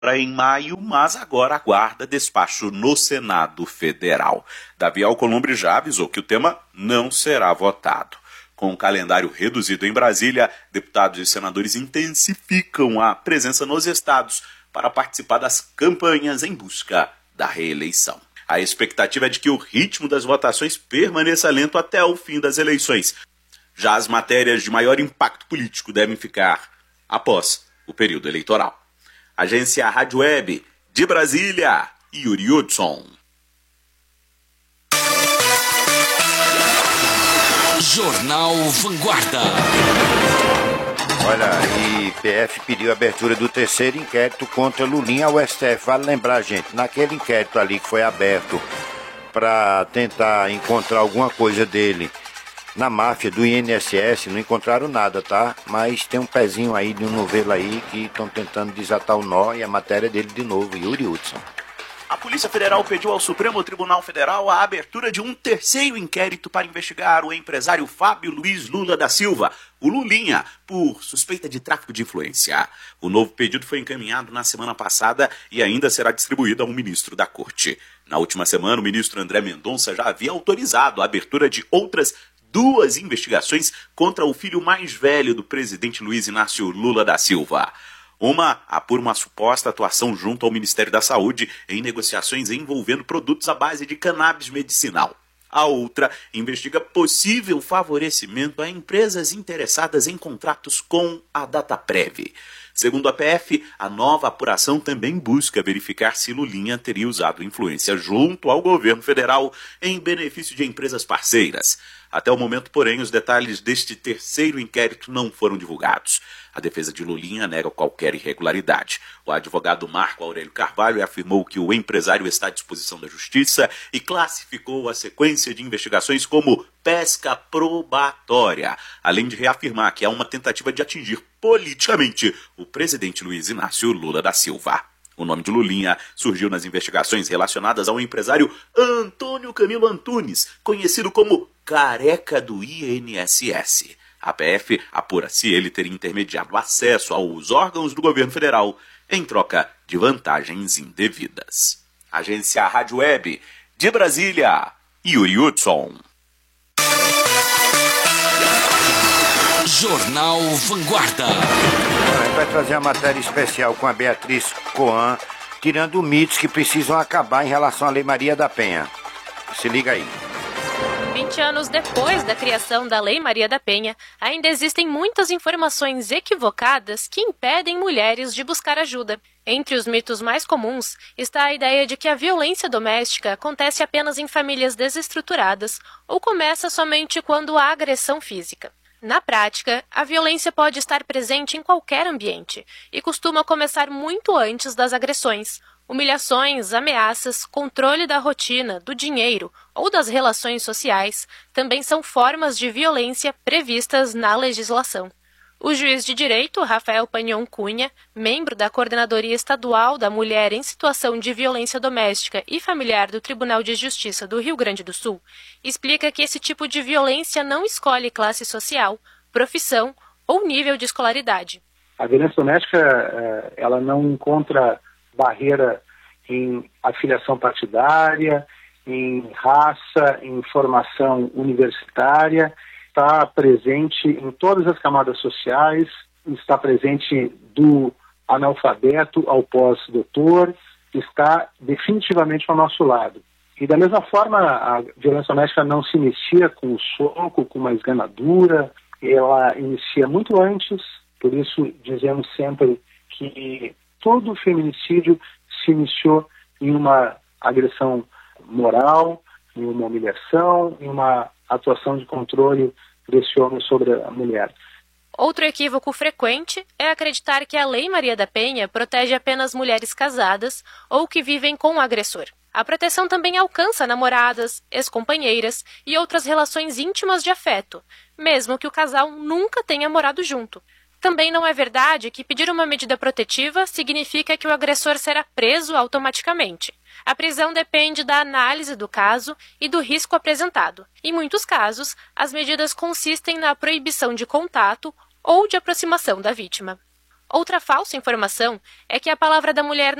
em maio, mas agora aguarda despacho no Senado Federal. Davi Alcolumbre já avisou que o tema não será votado. Com o calendário reduzido em Brasília, deputados e senadores intensificam a presença nos estados para participar das campanhas em busca da reeleição. A expectativa é de que o ritmo das votações permaneça lento até o fim das eleições. Já as matérias de maior impacto político devem ficar após o período eleitoral. Agência Rádio Web de Brasília, Yuri Hudson. Jornal Vanguarda. Olha, e PF pediu a abertura do terceiro inquérito contra Lulinha ao STF. Vale lembrar, gente, naquele inquérito ali que foi aberto para tentar encontrar alguma coisa dele na máfia do INSS, não encontraram nada, tá? Mas tem um pezinho aí de um novelo aí que estão tentando desatar o nó e a matéria dele de novo, Yuri Hudson. A Polícia Federal pediu ao Supremo Tribunal Federal a abertura de um terceiro inquérito para investigar o empresário Fábio Luiz Lula da Silva, o Lulinha, por suspeita de tráfico de influência. O novo pedido foi encaminhado na semana passada e ainda será distribuído ao ministro da Corte. Na última semana, o ministro André Mendonça já havia autorizado a abertura de outras 2 investigações contra o filho mais velho do presidente Luiz Inácio Lula da Silva. Uma apura uma suposta atuação junto ao Ministério da Saúde em negociações envolvendo produtos à base de cannabis medicinal. A outra investiga possível favorecimento a empresas interessadas em contratos com a Dataprev. Segundo a PF, a nova apuração também busca verificar se Lulinha teria usado influência junto ao governo federal em benefício de empresas parceiras. Até o momento, porém, os detalhes deste terceiro inquérito não foram divulgados. A defesa de Lulinha nega qualquer irregularidade. O advogado Marco Aurélio Carvalho afirmou que o empresário está à disposição da Justiça e classificou a sequência de investigações como pesca probatória, além de reafirmar que é uma tentativa de atingir politicamente o presidente Luiz Inácio Lula da Silva. O nome de Lulinha surgiu nas investigações relacionadas ao empresário Antônio Camilo Antunes, conhecido como Careca do INSS. A PF apura se ele teria intermediado acesso aos órgãos do governo federal em troca de vantagens indevidas. Agência Rádio Web de Brasília, Yuri Hudson. Jornal Vanguarda. A gente vai trazer a matéria especial com a Beatriz Coan, tirando mitos que precisam acabar em relação à Lei Maria da Penha. Se liga aí. 20 anos depois da criação da Lei Maria da Penha, ainda existem muitas informações equivocadas que impedem mulheres de buscar ajuda. Entre os mitos mais comuns está a ideia de que a violência doméstica acontece apenas em famílias desestruturadas ou começa somente quando há agressão física. Na prática, a violência pode estar presente em qualquer ambiente e costuma começar muito antes das agressões. Humilhações, ameaças, controle da rotina, do dinheiro ou das relações sociais também são formas de violência previstas na legislação. O juiz de direito, Rafael Pagnon Cunha, membro da Coordenadoria Estadual da Mulher em Situação de Violência Doméstica e Familiar do Tribunal de Justiça do Rio Grande do Sul, explica que esse tipo de violência não escolhe classe social, profissão ou nível de escolaridade. A violência doméstica ela não encontra barreira em afiliação partidária, em raça, em formação universitária. Está presente em todas as camadas sociais, está presente do analfabeto ao pós-doutor, está definitivamente ao nosso lado. E da mesma forma, a violência doméstica não se inicia com o soco, com uma esganadura, ela inicia muito antes, por isso dizemos sempre que todo feminicídio se iniciou em uma agressão moral, em uma humilhação, em uma atuação de controle desse homem sobre a mulher. Outro equívoco frequente é acreditar que a Lei Maria da Penha protege apenas mulheres casadas ou que vivem com o agressor. A proteção também alcança namoradas, ex-companheiras e outras relações íntimas de afeto, mesmo que o casal nunca tenha morado junto. Também não é verdade que pedir uma medida protetiva significa que o agressor será preso automaticamente. A prisão depende da análise do caso e do risco apresentado. Em muitos casos, as medidas consistem na proibição de contato ou de aproximação da vítima. Outra falsa informação é que a palavra da mulher